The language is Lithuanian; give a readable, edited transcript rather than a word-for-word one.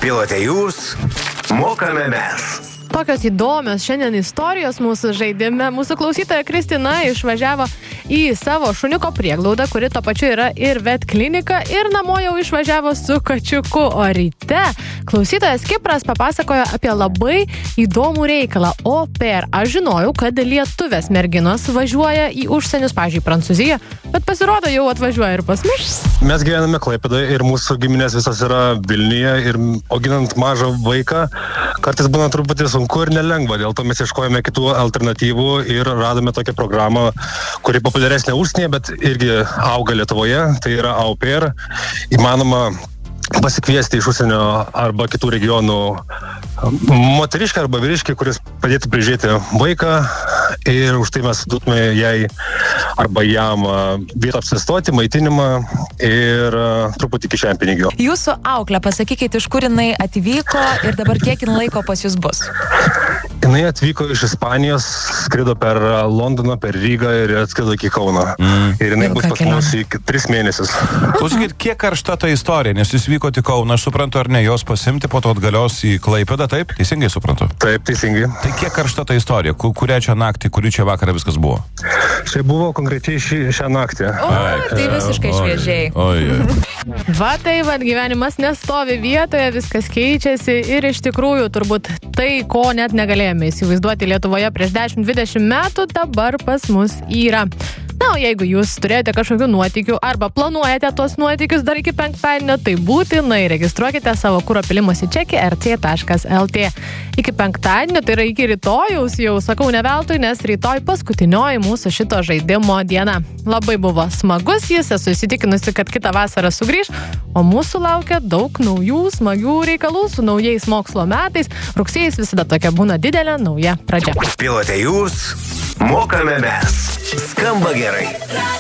Pilote jūs, mokame mes. Tokios įdomios šiandien istorijos mūsų žaidime. Mūsų klausytoja Kristina išvažiavo į savo šuniuko prieglaudą, kuri to pačiu yra ir vet klinika, ir namo jau išvažiavo su kačiuku. O ryte klausytojas Kipras papasakojo apie labai įdomų reikalą. Au pair. Aš žinojau, kad lietuvės merginos važiuoja į užsienius, pavyzdžiui, Prancūziją, bet pasirodo jau atvažiuoja ir pas mus. Mes gyvename Klaipėdoje ir mūsų giminės visas yra Vilniuje ir auginant mažą vaiką, kartais būna truputį sunku ir nelengva. Dėl to mes ieškojame kitų alternatyvų ir radome tokią programą, kuri populiaresnė užsienyje, bet irgi auga Lietuvoje. Tai yra au pair. Įmanoma pasikviesti iš užsienio arba kitų regionų moteriškę arba vyriškį, kuris padėtų prižiūrėti vaiką, ir už tai mes duotume jai arba jam vietą apsistoti, maitinimą ir truputį kišenpinigių. Jūsų auklė, pasakykite, iš kur jinai atvyko ir dabar kiek laiko pas jūs bus? Jinai atvyko iš Ispanijos, skrido per Londoną, per Rygą ir atskrido iki Kauno. Ir jinai bus pas mus iki 3 mėnesius. Klausykit, kiek karšta ta istorija, nes jūs vykote į Kauną, aš suprantu, ar ne, jos pasimti, po to atgalios į Klaipėdą, taip? Teisingai suprantu? Taip, teisingai. Tai kiek karšta ta istorija? Kurią čia naktį, kurį čia vakarą viskas buvo? Čia buvo konkrečiai šią naktį. Tai visiškai šviežiai. Va tai, gyvenimas nestovi vietoje, viskas keičiasi ir iš tikrųjų turbūt tai, ko net negalėjome įsivaizduoti Lietuvoje prieš 10-20 metų, dabar pas mus yra. Na, o jeigu jūs turėjote kažkokių nuotykių arba planuojate tos nuotykius dar iki penktadienio, tai būtinai registruokite savo kuro pilimosi čekį rc.lt. Iki penktadienio, tai yra iki rytojaus, jau sakau ne veltui, nes rytoj paskutinioji mūsų šito žaidimo diena. Labai buvo smagus jis, esu įsitikinusi, kad kitą vasarą sugrįš, o mūsų laukia daug naujų, smagių reikalų su naujais mokslo metais. Rugsėjais visada tokia būna didelė nauja pradžia. Pilote jūs, mokame mes. Skamba gerai.